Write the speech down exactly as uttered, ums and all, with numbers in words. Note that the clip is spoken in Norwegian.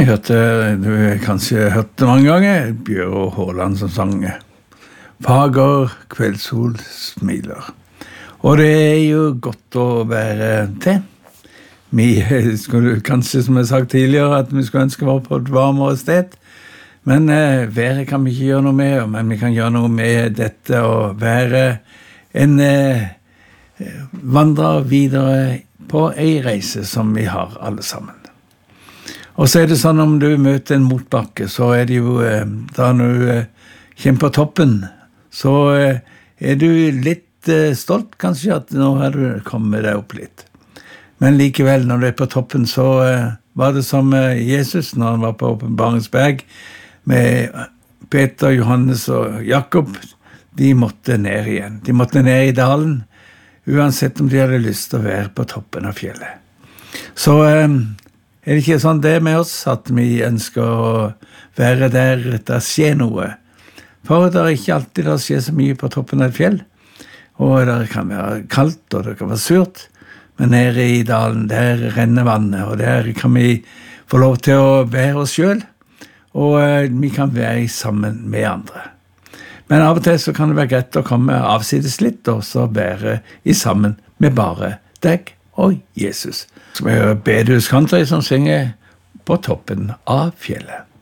Jeg hørte, du har kanskje hørt det mange ganger, Bjørn Håland som sang Fager kveldssol smiler. Og det er jo godt å være til. Vi skulle kanskje, som jeg har sagt tidligere, at vi skulle ønske oss på et varmere sted. Men eh, været kan vi ikke gjøre noe med, men vi kan gjøre noe med dette å være en eh, vandrer videre på en reise som vi har alle sammen. Og så er det sånn om du møter en motbakke, så er det jo, eh, da når du eh, kommer på toppen, så eh, er du litt eh, stolt kanskje at nå har du kommet deg opp litt. Men likevel, når du er på toppen, så eh, var det som eh, Jesus når han var på Åpenbaringsberg med Peter, Johannes og Jakob. De måtte ned igjen. De måtte ned i dalen, uansett om de hadde lyst til å være på toppen av fjellet. Så eh, er det ikke sånn det med oss, at vi ønsker å være der det skjer noe? For det er ikke alltid det skjer så mye på toppen av et fjell, og det kan være kaldt, og det kan være surt, men nede i dalen, der renner vannet, og der kan vi få lov til å være oss selv, og vi kan være sammen med andre. Men av og til så kan det være greit å komme avsides litt, og så være i sammen med bare deg og Jesus. Som er Bedehus Country som synger på toppen av fjellet.